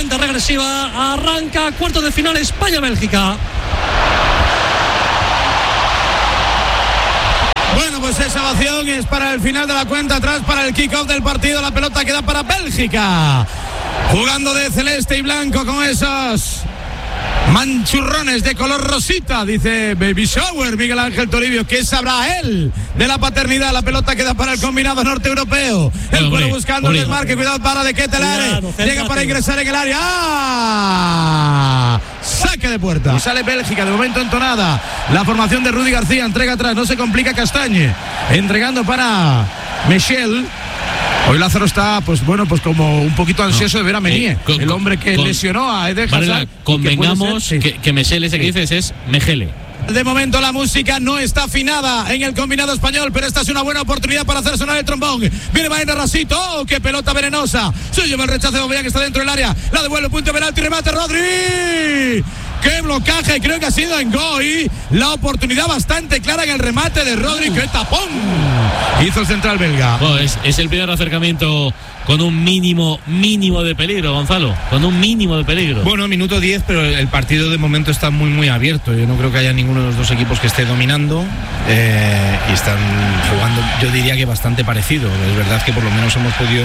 cuenta regresiva. Arranca cuartos de final España-Bélgica. Bueno, pues esa ovación es para el final de la cuenta atrás, para el kick-off del partido. La pelota queda para Bélgica, jugando de celeste y blanco con esos manchurrones de color rosita. Dice Baby Shower Miguel Ángel Toribio. ¿Qué sabrá él de la paternidad? La pelota queda para el combinado norte-europeo. El cuero buscando el desmarque. Cuidado para De Ketelaere. Llega para ingresar en el área. ¡Ah! Saque de puerta. Y sale Bélgica, de momento entonada. La formación de Rudy García. Entrega atrás. No se complica Castagne. Entregando para Michel. Hoy Lázaro está, pues bueno, pues como un poquito ansioso de ver a Menier, el hombre que lesionó a Eden Hazard. Convengamos que Michel, ese que dices, es Mejele. De momento la música no está afinada en el combinado español, pero esta es una buena oportunidad para hacer sonar el trombón. Viene Baena Rasito. ¡Oh, qué pelota venenosa! Se lleva el rechazo de Aubameyang, que está dentro del área. La devuelve, punto de penalti, remate Rodri. ¡Qué blocaje! Creo que ha sido en Goy. La oportunidad bastante clara en el remate de Rodri. ¡Qué tapón! Hizo el central belga. Oh, es el primer acercamiento con un mínimo de peligro, Gonzalo. Con un mínimo de peligro. Bueno, minuto 10, pero el partido de momento está muy abierto. Yo no creo que haya ninguno de los dos equipos que esté dominando. Y están jugando, yo diría que bastante parecido. Es verdad que por lo menos hemos podido,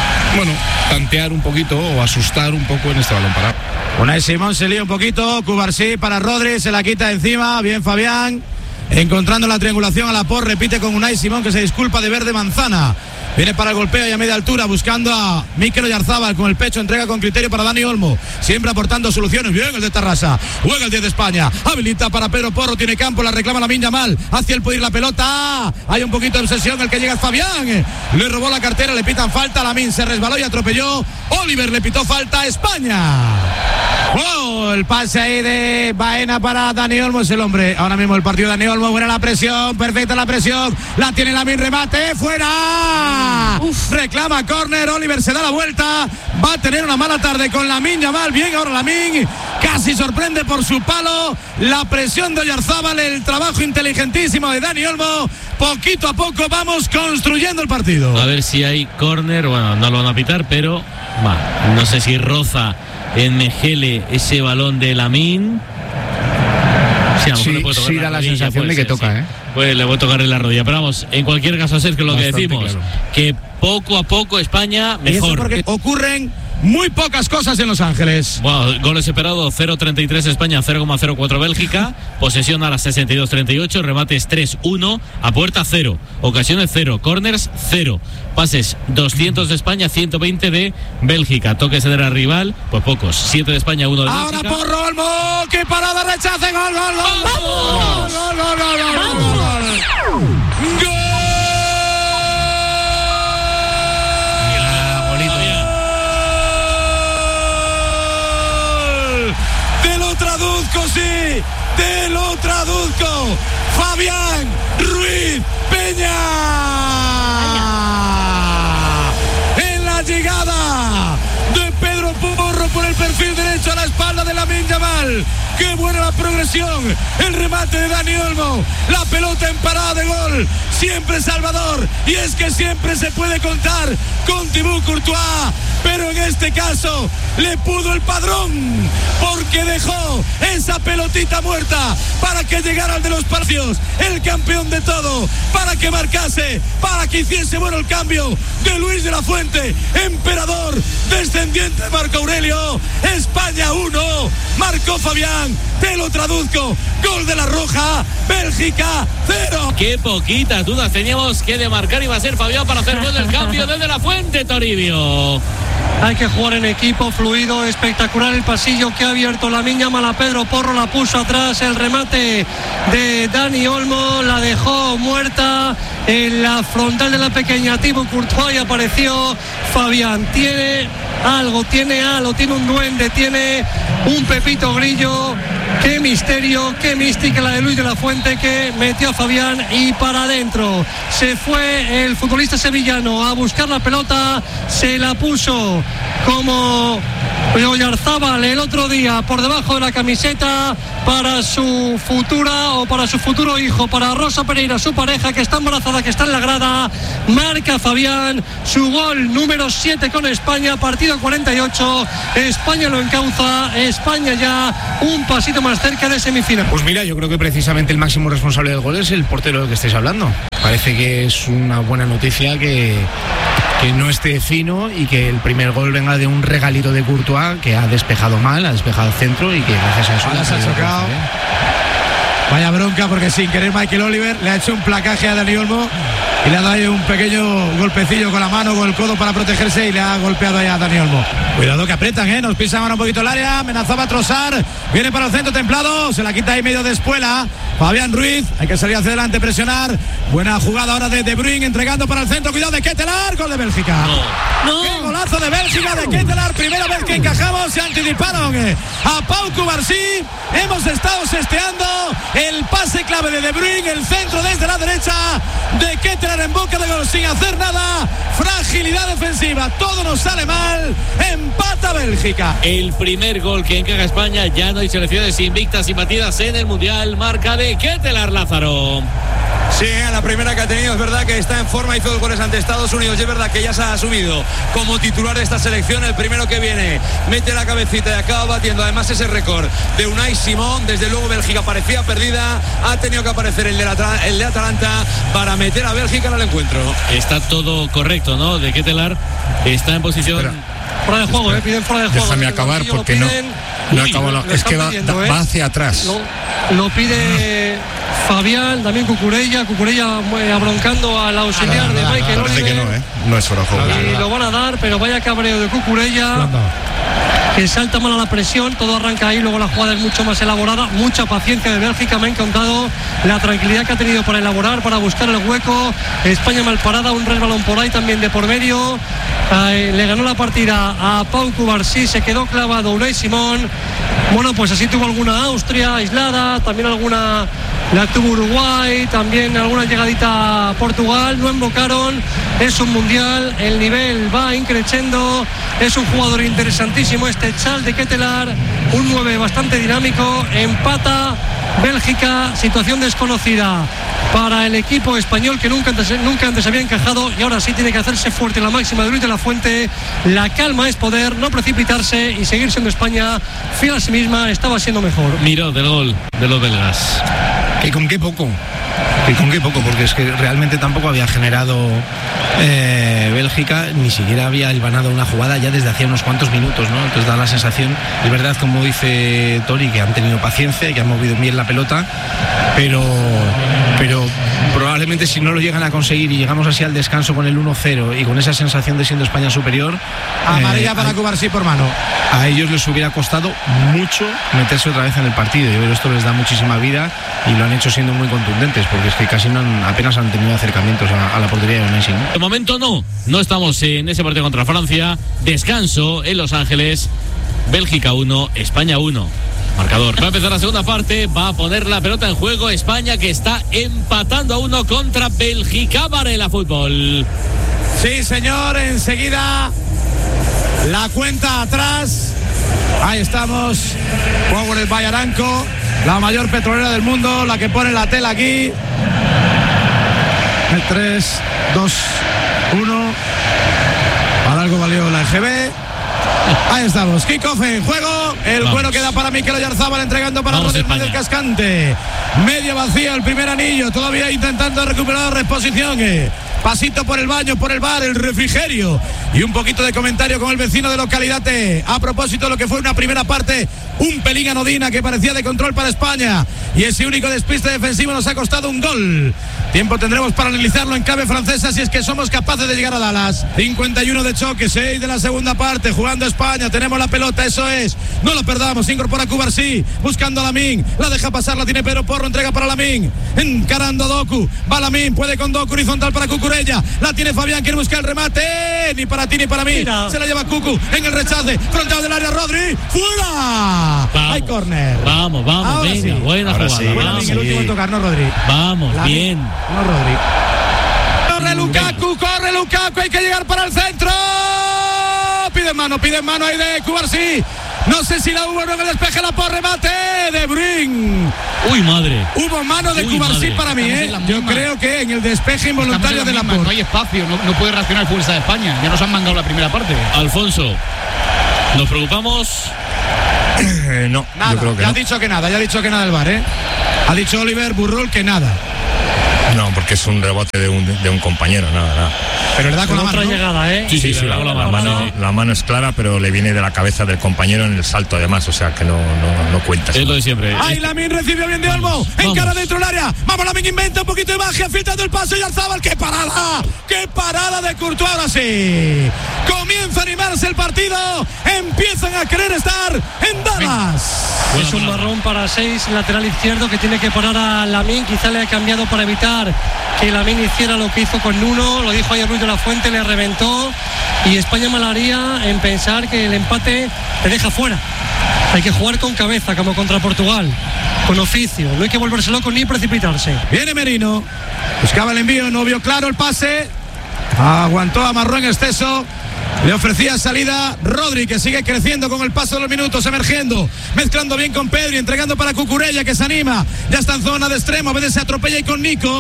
tantear un poquito o asustar un poco en este balón parado. Unai Simón se lía un poquito. Cubarsí para Rodri, se la quita encima. Bien Fabián, encontrando la triangulación a la por. Repite con Unai Simón, que se disculpa de verde manzana. Viene para el golpeo y a media altura, buscando a Mikel Oyarzabal con el pecho, entrega con criterio para Dani Olmo, siempre aportando soluciones. Bien el de Tarrasa, juega el 10 de España, habilita para Pedro Porro, tiene campo, la reclama Lamine Yamal, hacia el poder la pelota, hay un poquito de obsesión, el que llega es Fabián, le robó la cartera, le pitan falta, Lamine se resbaló y atropelló, Oliver le pitó falta a España. ¡Oh! El pase ahí de Baena para Dani Olmo, es el hombre ahora mismo el partido de Dani Olmo. Buena la presión, perfecta la presión, la tiene Lamine, remate, fuera. Reclama córner, Oliver se da la vuelta, va a tener una mala tarde con Lamine Yamal. Bien ahora Lamine, casi sorprende por su palo, la presión de Oyarzabal, el trabajo inteligentísimo de Dani Olmo. Poquito a poco vamos construyendo el partido. A ver si hay córner, bueno, no lo van a pitar, pero no sé si roza en Mejele ese balón de Lamine. Sí, da la sensación de que toca, Pues le voy a tocar en la rodilla. Pero vamos, en cualquier caso, Sergio, lo bastante que decimos, claro, que poco a poco España mejor. Y eso porque ocurren muy pocas cosas en Los Ángeles. Bueno, goles separados 0,33 España, 0,04 Bélgica, posesión a las 62-38, remates 3-1, a puerta 0, ocasiones 0, corners 0, pases 200 de España, 120 de Bélgica, toques de la rival, pues pocos, 7 de España, 1 de Bélgica. Ahora por Olmo, que parada, rechace, gol, gol, gol, gol, gol, gol, gol, gol, gol. Sí, te lo traduzco. Fabián Ruiz Peña. En la llegada de Pedro Porro por el perfil derecho a la espalda de Lamine Yamal. Qué buena la progresión, el remate de Dani Olmo, la pelota en parada de gol, siempre Salvador, y es que siempre se puede contar con Thibaut Courtois, pero en este caso le pudo el padrón, porque dejó esa pelotita muerta para que llegara el de los palacios, el campeón de todo, para que marcase, para que hiciese bueno el cambio de Luis de la Fuente, emperador, descendiente de Marco Aurelio. España 1, marcó Fabián. Te lo traduzco, gol de la Roja, Bélgica 0. Qué poquitas dudas teníamos que de marcar iba a ser Fabián para hacer gol del cambio desde la Fuente, Toribio. Hay que jugar en equipo, fluido, espectacular el pasillo que ha abierto Lamine Yamal a Pedro Porro, la puso atrás, el remate de Dani Olmo, la dejó muerta en la frontal de la pequeña Thibaut Courtois y apareció Fabián. Tiene algo, tiene un duende, tiene un Pepito Grillo. Qué misterio, qué mística la de Luis de la Fuente, que metió a Fabián y para adentro. Se fue el futbolista sevillano a buscar la pelota, se la puso como Oyarzábal el otro día por debajo de la camiseta para su futura o para su futuro hijo, para Rosa Pereira, su pareja, que está embarazada, que está en la grada. Marca Fabián su gol número 7 con España, partido 48. España lo encauza, España ya un pasito más cerca de semifinal. Pues mira, yo creo que precisamente el máximo responsable del gol es el portero del que estáis hablando. Parece que es una buena noticia que no esté fino y que el primer gol venga de un regalito de Courtois, que ha despejado mal, ha despejado el centro y que gracias a eso ahora se ha chocado. Vaya bronca, porque sin querer Michael Oliver le ha hecho un placaje a Dani Olmo y le ha dado un pequeño golpecillo con la mano, con el codo para protegerse, y le ha golpeado ahí a Dani Olmo. Cuidado que apretan, nos pisan ahora un poquito el área, amenazaba a Trossard, viene para el centro Templado, se la quita ahí medio de espuela Fabián Ruiz, hay que salir hacia adelante, presionar. Buena jugada ahora de Bruyne, entregando para el centro, cuidado de Ketelaar, gol de Bélgica. No. ¡Qué golazo de Bélgica de Ketelaar! Primera vez que encajamos, se anticiparon a Pau Cubarsí. Hemos estado sesteando el pase clave de Bruyne, el centro desde la derecha de Ketelaar en boca de gol sin hacer nada. Fragilidad defensiva, todo nos sale mal. Empata Bélgica. El primer gol que encaja España, ya no hay selecciones invictas y batidas en el Mundial, marca de Ketelaar, Lázaro. Sí, a la primera que ha tenido, es verdad que está en forma, hizo 2 goles ante Estados Unidos y es verdad que ya se ha asumido como titular de esta selección. El primero que viene, mete la cabecita y acaba batiendo además ese récord de Unai Simón. Desde luego Bélgica parecía perdida, ha tenido que aparecer el de Atalanta para meter a Bélgica en el encuentro. Está todo correcto, ¿no? De Ketelaar está en posición... Fuera de juego, piden fuera de juego. Déjame acabar porque no acabo. Es que va hacia atrás. Lo pide Fabián, también Cucurella abroncando al auxiliar de Michael Oliver. Parece que no es fuera de juego. Y lo van a dar, pero vaya cabreo de Cucurella, que salta mal a la presión, todo arranca ahí, luego la jugada es mucho más elaborada, mucha paciencia de Bélgica, me ha encantado la tranquilidad que ha tenido para elaborar, para buscar el hueco. España mal parada, un resbalón por ahí también de por medio. Le ganó la partida a Pau Cubarsí, se quedó clavado Unai Simón. Bueno, pues así tuvo alguna Austria aislada, también alguna la tuvo Uruguay, también alguna llegadita a Portugal, no embocaron. Es un mundial, el nivel va increciendo, es un jugador interesantísimo este Charles de Ketelaar, un 9 bastante dinámico. Empata Bélgica, situación desconocida para el equipo español, que nunca antes había encajado, y ahora sí tiene que hacerse fuerte la máxima de Luis de la Fuente. La calma es poder, no precipitarse y seguir siendo España fiel a sí misma. Estaba siendo mejor. Miró del gol de los belgas. ¿Y con qué poco? Porque es que realmente tampoco había generado Bélgica, ni siquiera había hilvanado una jugada ya desde hacía unos cuantos minutos, ¿no? Entonces da la sensación, es verdad, como dice Tori, que han tenido paciencia y que han movido bien la pelota, pero probablemente si no lo llegan a conseguir y llegamos así al descanso con el 1-0 y con esa sensación de siendo España superior, amarilla para Cubarsí por mano. A ellos les hubiera costado mucho meterse otra vez en el partido. Yo creo que esto les da muchísima vida y lo han hecho siendo muy contundentes, porque es que casi apenas han tenido acercamientos a la portería de Messi. De momento no estamos en ese partido contra Francia. Descanso en Los Ángeles. Bélgica 1, España 1. Marcador. Va a empezar la segunda parte, va a poner la pelota en juego España, que está empatando a 1 contra Bélgica. Varela Fútbol. Sí, señor, enseguida la cuenta atrás. Ahí estamos. Power by Aramco, la mayor petrolera del mundo, la que pone la tela aquí. El 3, 2, 1. Para algo valió la EGB. Ahí estamos, kickoff en juego. El bueno queda para Mikel Oyarzábal, entregando para Rodríguez del Cascante. Media vacía el primer anillo, todavía intentando recuperar la reposición. Pasito por el baño, por el bar, el refrigerio y un poquito de comentario con el vecino de localidad a propósito de lo que fue una primera parte un pelín anodina, que parecía de control para España, y ese único despiste defensivo nos ha costado un gol. Tiempo tendremos para analizarlo en clave francesa, si es que somos capaces de llegar a Dallas. 51 de choque, 6 de la segunda parte, jugando España, tenemos la pelota, eso es, no lo perdamos. Incorpora Cubarsí, buscando a Lamine, la deja pasar, la tiene Pedro Porro, entrega para Lamine, encarando a Doku, va Lamine, puede con Doku, horizontal para Cucurella, la tiene Fabián, quiere buscar el remate, ni para ti ni para mí. Mira. Se la lleva Cucu en el rechace, frontal del área, Rodri, fuera. Hay córner. Vamos, ahora venga, sí. Buena Ahora jugada. sí. Vamos, el último en tocar, no Rodri. Vamos, bien. No Rodri. Corre Lukaku, hay que llegar para el centro. Pide pide mano ahí de Cubarsí. No sé si la hubo o no en el despeje, la por remate de Bruyne. Uy, madre. Hubo mano de Cubarsí para mí, Yo creo que en el despeje involuntario de la por. No hay espacio, no puede reaccionar Fuerza de España. Ya nos han mandado la primera parte. Alfonso, ¿nos preocupamos? No, nada, yo creo que ya no. ha dicho que nada el VAR, Ha dicho Oliver Burrol que nada. No, porque es un rebote de un compañero, nada. Pero le da con la mano, otra llegada, Sí, la mano es clara, pero le viene de la cabeza del compañero en el salto además, o sea que no cuenta. Es lo de siempre. ¡Ay, Lamine recibió bien de Olmo! Encara dentro del área. Vamos, Lamine inventa un poquito de magia, filtrando el paso y Arzábal. ¡Qué parada! ¡Qué parada de Courtois! Ahora sí. Comienza a animarse el partido. Empiezan a querer estar en Dallas. Es un marrón para 6, lateral izquierdo, que tiene que parar a Lamine. Quizá le ha cambiado para evitar que Lamine hiciera lo que hizo con Nuno. Lo dijo ayer Ruiz de la Fuente, le reventó. Y España malaría en pensar que el empate te deja fuera. Hay que jugar con cabeza, como contra Portugal, con oficio. No hay que volverse loco ni precipitarse. Viene Merino. Buscaba el envío, no vio claro el pase. Aguantó, amarró en exceso. Le ofrecía salida Rodri, que sigue creciendo con el paso de los minutos, emergiendo, mezclando bien con Pedri, entregando para Cucurella, que se anima. Ya está en zona de extremo, a veces se atropella y con Nico.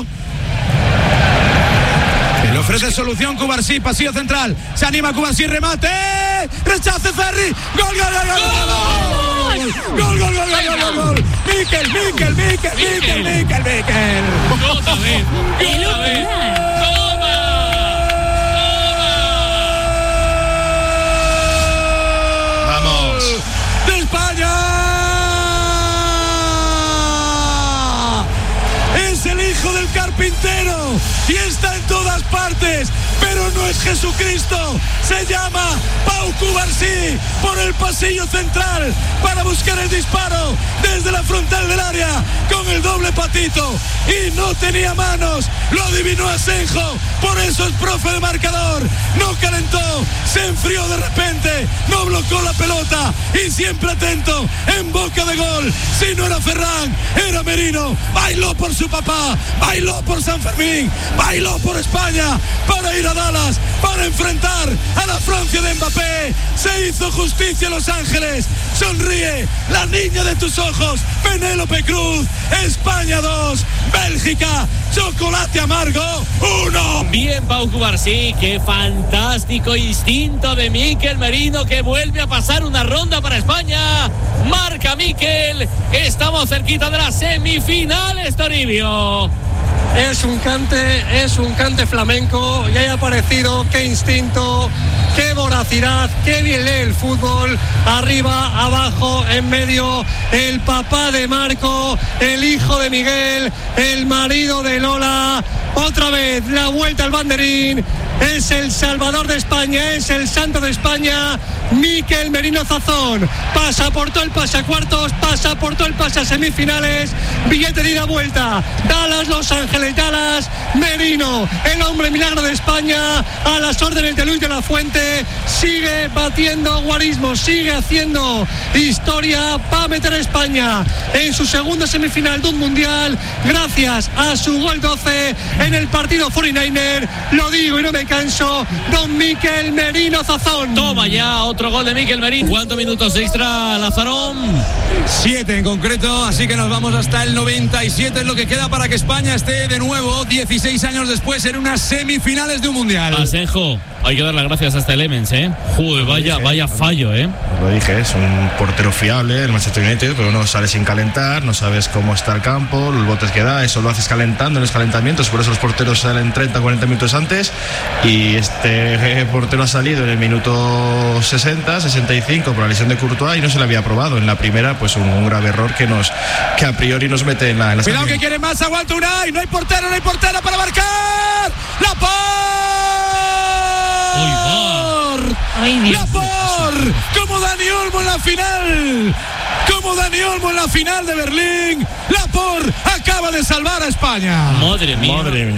Le ofrece solución Cubarsí, pasillo central. Se anima Cubarsí, remate. Rechace Ferri. Gol. Gol. Mikel. Otra vez. De España. Es el hijo del carpintero y está en todas partes, pero no es Jesucristo. Se llama Pau Cubarsí por el pasillo central para buscar el disparo desde la frontal del área con el doble patito y no tenía manos. Lo adivinó Asenjo, por eso es profe de marcador. No calentó, se enfrió de repente, no bloqueó la pelota y siempre atento en boca de gol. Si no era Ferran, era Merino. Bailó por su papá, bailó por San Fermín, bailó por España para ir a Dallas, para enfrentar a la Francia de Mbappé. Se hizo justicia en Los Ángeles. Sonríe la niña de tus ojos, Penélope Cruz. España 2, Bélgica, chocolate amargo 1. Bien, Pau Cubarsí, qué fantástico instinto de Mikel Merino, que vuelve a pasar una ronda para España. Marca Mikel, estamos cerquita de las semifinales, Toribio. Es un cante flamenco, y haya aparecido, qué instinto, qué voracidad, qué bien lee el fútbol, arriba, abajo, en medio, el papá de Marco, el hijo de Miguel, el marido de Lola. Otra vez la vuelta al banderín. Es el salvador de España, es el santo de España, Mikel Merino Zazón. Pasa por todo el pase a cuartos, pasa por todo el pase a semifinales. Billete de ida vuelta. Dallas, Los Ángeles, Dallas. Merino, el hombre milagro de España, a las órdenes de Luis de la Fuente. Sigue batiendo guarismos, sigue haciendo historia para meter a España en su segunda semifinal de un mundial, gracias a su gol 12 en el partido 49er. Lo digo y no me canso, don Mikel Merino Zazón. Toma ya otro gol de Mikel Merino. ¿Cuántos minutos extra, Lazarón? 7 en concreto, así que nos vamos hasta el 97, es lo que queda para que España esté de nuevo 16 años después en unas semifinales de un mundial. Asenjo, hay que dar las gracias a este Lemens, Joder, vaya fallo, Lo dije, es un portero fiable, el Manchester United, pero no sale sin calentar, no sabes cómo está el campo, los botes que da, eso lo haces calentando en los calentamientos, por eso los porteros salen 30-40 minutos antes, y este portero ha salido en el minuto 60-65 por la lesión de Courtois y no se le había probado. En la primera, pues un grave error que a priori nos mete en la Cuidado que quiere más, aguanta Unai, no hay portera para marcar. ¡La por! ¡La por! Como Dani Olmo en la final de Berlín. La por acaba de salvar a España. Madre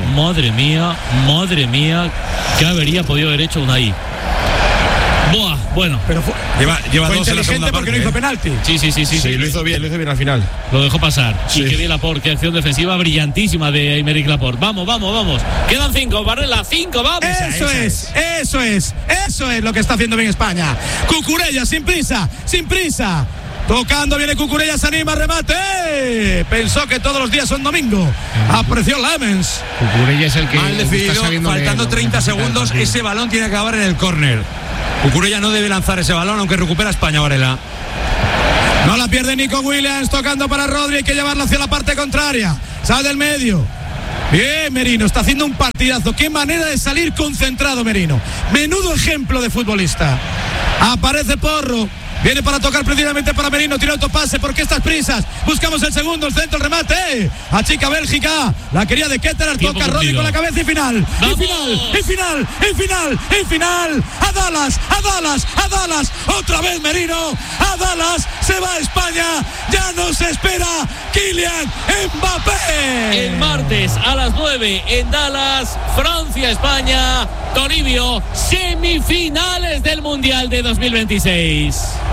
mía, ¿qué habría podido haber hecho Unai? Bueno, pero lleva fue 2 en la segunda inteligente porque parte. no hizo penalti. Sí, lo hizo bien al final. Lo dejó pasar. Sí. Y qué bien Laporte, qué acción defensiva brillantísima de Aymeric Laporte. Vamos. Quedan 5, Varela, 5, vamos. Eso es lo que está haciendo bien España. Cucurella, sin prisa. Tocando, viene Cucurella, se anima, remate. Pensó que todos los días son domingo. Apreció Lemens. Cucurella es el que Mal decidido, faltando 30 segundos, ese balón tiene que acabar en el córner. Cucurella no debe lanzar ese balón, aunque recupera España, Varela. No la pierde Nico Williams, tocando para Rodri, hay que llevarlo hacia la parte contraria. Sale del medio. Bien, Merino, está haciendo un partidazo. Qué manera de salir concentrado, Merino. Menudo ejemplo de futbolista. Aparece Porro. Viene para tocar precisamente para Merino, tira autopase, ¿por qué estas prisas? Buscamos el segundo, el centro, el remate. Achica Bélgica, la quería de Ketterer, toca Rodri con la cabeza y final. Y final. A Dallas. Otra vez Merino. A Dallas, se va a España. Ya nos espera Kylian Mbappé. El martes a las 9 en Dallas, Francia-España, Toribio, semifinales del Mundial de 2026.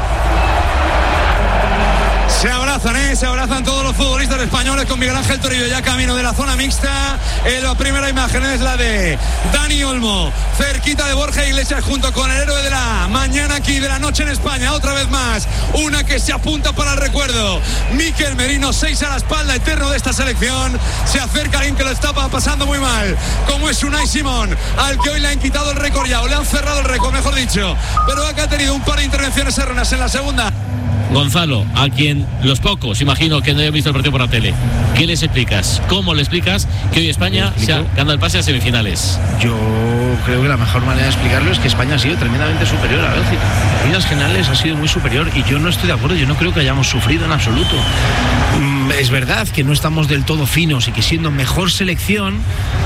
Se abrazan todos los futbolistas españoles con Miguel Ángel Toribio ya camino de la zona mixta. La primera imagen es la de Dani Olmo, cerquita de Borja Iglesias junto con el héroe de la mañana aquí de la noche en España. Otra vez más, una que se apunta para el recuerdo. Mikel Merino, 6 a la espalda, eterno de esta selección. Se acerca alguien que lo está pasando muy mal, como es Unai Simón, al que hoy le han quitado el récord ya, o le han cerrado el récord, mejor dicho. Pero acá ha tenido un par de intervenciones erróneas en la segunda. Gonzalo, a quien los pocos, imagino que no hayan visto el partido por la tele, ¿qué les explicas? ¿Cómo le explicas que hoy España gana el pase a semifinales? Yo creo que la mejor manera de explicarlo es que España ha sido tremendamente superior a Bélgica. En líneas generales ha sido muy superior y yo no estoy de acuerdo, yo no creo que hayamos sufrido en absoluto. Es verdad que no estamos del todo finos y que siendo mejor selección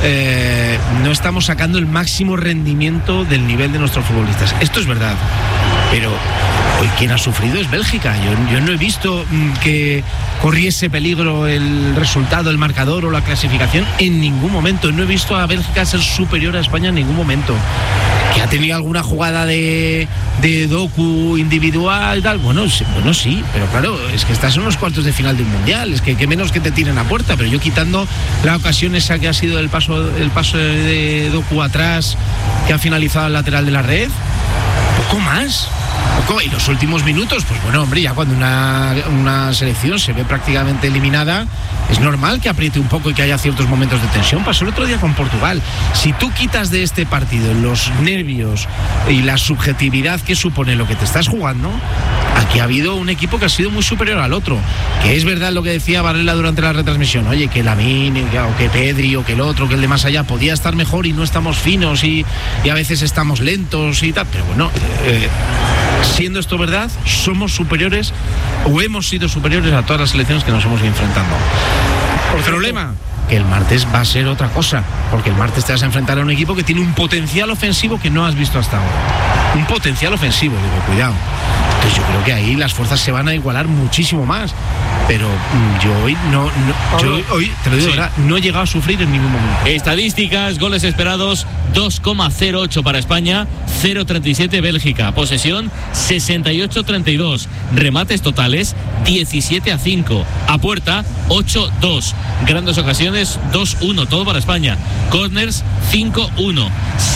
no estamos sacando el máximo rendimiento del nivel de nuestros futbolistas. Esto es verdad, pero hoy quien ha sufrido es Bélgica. Yo no he visto que corriese peligro el resultado, el marcador o la clasificación en ningún momento. No he visto a Bélgica ser superior a España en ningún momento. ¿Que ha tenido alguna jugada de Doku individual y tal? Bueno, sí, pero claro, es que estás en unos cuartos de final de un mundial, es que menos que te tiren a puerta, pero yo quitando la ocasión esa que ha sido el paso de Doku atrás, que ha finalizado al lateral de la red, poco más. Y los últimos minutos, pues bueno, hombre, ya cuando una selección se ve prácticamente eliminada, es normal que apriete un poco y que haya ciertos momentos de tensión. Pasó el otro día con Portugal. Si tú quitas de este partido los nervios y la subjetividad que supone lo que te estás jugando, aquí ha habido un equipo que ha sido muy superior al otro. Que es verdad lo que decía Varela durante la retransmisión, oye, que Lamine, o que Pedri, o que el otro, que el de más allá podía estar mejor y no estamos finos y a veces estamos lentos y tal, pero bueno, siendo esto verdad, somos superiores o hemos sido superiores a todas las selecciones que nos hemos ido enfrentando. ¿Por problema? Que el martes va a ser otra cosa, porque el martes te vas a enfrentar a un equipo que tiene un potencial ofensivo que no has visto hasta ahora. Un potencial ofensivo, digo, cuidado. Entonces yo creo que ahí las fuerzas se van a igualar muchísimo más. Pero yo hoy hoy, te lo digo, ¿verdad? No he llegado a sufrir en ningún momento. Estadísticas, goles esperados, 2,08 para España, 0,37 Bélgica. Posesión, 68-32. Remates totales, 17-5. A puerta, 8-2. Grandes ocasiones, 2-1. Todo para España. Corners, 5-1.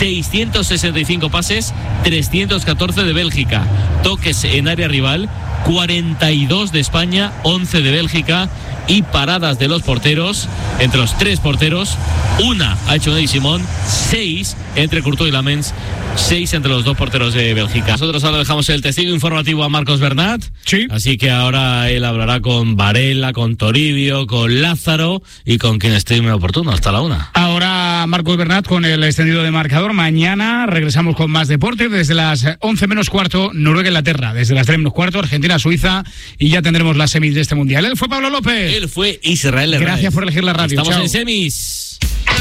665 pases, 314 de Bélgica. Toques en área rival, 42 de España, 11 de Bélgica. Y paradas de los porteros, entre los 3 porteros, una ha hecho Unai Simón, 6 entre Courtois y Lamens, 6 entre los 2 porteros de Bélgica. Nosotros ahora dejamos el testigo informativo a Marcos Bernat. Sí. Así que ahora él hablará con Varela, con Toribio, con Lázaro y con quien esté muy oportuno. Hasta la 1. Ahora Marcos Bernat con el extendido de marcador. Mañana regresamos con más deporte desde las 11 menos cuarto, Noruega-Inglaterra. Desde las 3 menos cuarto, Argentina-Suiza. Y ya tendremos las semis de este mundial. Él fue Pablo López. Él fue Israel Hernández. Gracias por elegir la radio. Estamos Chao. en semis.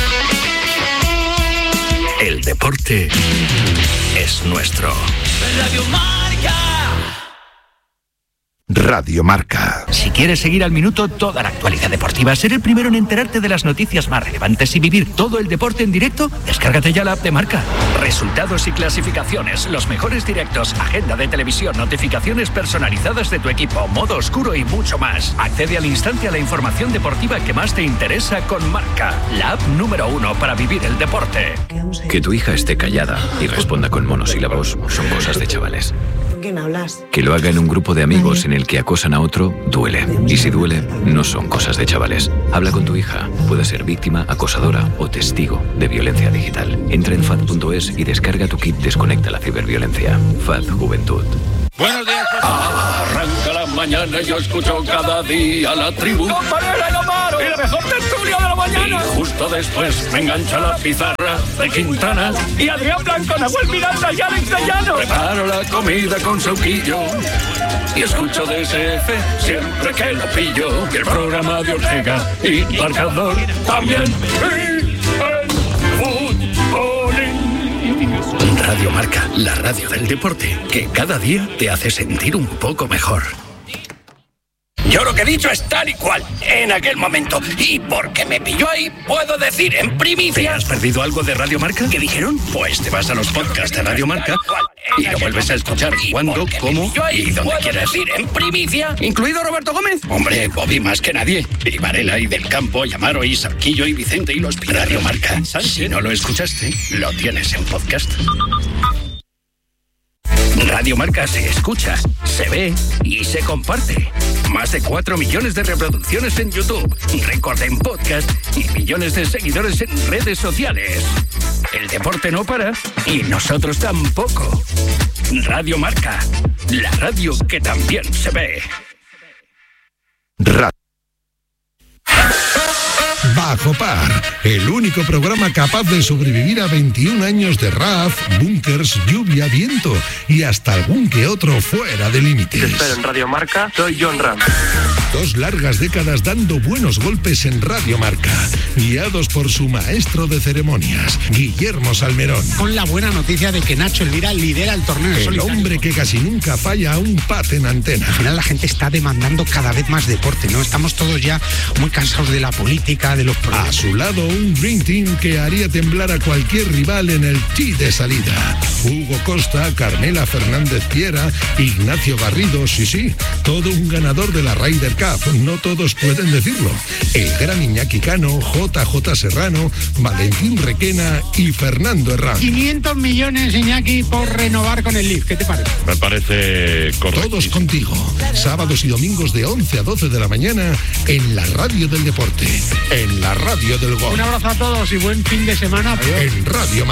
El deporte es nuestro. Radio Marca. Radio Marca. Si quieres seguir al minuto toda la actualidad deportiva, ser el primero en enterarte de las noticias más relevantes y vivir todo el deporte en directo, descárgate ya la app de Marca. Resultados y clasificaciones, los mejores directos, agenda de televisión, notificaciones personalizadas de tu equipo, modo oscuro y mucho más. Accede al instante a la información deportiva que más te interesa con Marca, la app número 1 para vivir el deporte. Que tu hija esté callada y responda con monosílabos son cosas de chavales. ¿Con quién hablas? Que lo haga en un grupo de amigos en el que acosan a otro, duele. Y si duele, no son cosas de chavales. Habla con tu hija. Puede ser víctima, acosadora o testigo de violencia digital. Entra en FAD.es y descarga tu kit Desconecta la ciberviolencia. FAD Juventud. Buenos días. Arranca la mañana y yo escucho cada día la tribu. ¡Compañera y Omar! ¡Y la mejor tertulia de la mañana! Y justo después me engancha la pizarra de Quintana. Y Adrián Blanco, Nahuel Miranda y Alex de Llano. Preparo la comida con sauquillo y escucho DSF siempre que lo pillo. Y el programa de Ortega y Marcador también. Radio Marca, la radio del deporte, que cada día te hace sentir un poco mejor. Yo lo que he dicho es tal y cual, en aquel momento. Y porque me pilló ahí, puedo decir en primicia... ¿Te has perdido algo de Radio Marca? ¿Qué dijeron? Pues te vas a los podcasts de Radio Marca y lo vuelves a escuchar cuando, cómo y donde quieras. Decir en primicia, ¿incluido Roberto Gómez? Hombre, Bobby más que nadie. Y Varela y Del Campo, y Amaro y Sarquillo y Vicente y los Radio Marca. Si no lo escuchaste, lo tienes en podcast. Radio Marca se escucha, se ve y se comparte. Más de 4 millones de reproducciones en YouTube, récord en podcast y millones de seguidores en redes sociales. El deporte no para y nosotros tampoco. Radio Marca, la radio que también se ve. Bajo Par, el único programa capaz de sobrevivir a 21 años de RAF, búnkers, lluvia, viento y hasta algún que otro fuera de límites. Te espero en Radio Marca, soy John Ram. 2 largas décadas dando buenos golpes en Radio Marca, guiados por su maestro de ceremonias, Guillermo Salmerón. Con la buena noticia de que Nacho Elvira lidera el torneo. El hombre que casi nunca falla a un pat en antena. Al final la gente está demandando cada vez más deporte, ¿no? Estamos todos ya muy cansados de la política, de los problemas. A su lado un Dream Team que haría temblar a cualquier rival en el tee de salida. Hugo Costa, Carmela Fernández Piera, Ignacio Garrido, sí, todo un ganador de la Ryder Cup. No todos pueden decirlo. El gran Iñaki Cano, JJ Serrano, Valentín Requena y Fernando Herrán. 500 millones, Iñaki, por renovar con el Leaf. ¿Qué te parece? Me parece correcto. Todos contigo. Sábados y domingos de 11 a 12 de la mañana en la radio del deporte, en la radio del gol. Un abrazo a todos y buen fin de semana. En Radio Marca.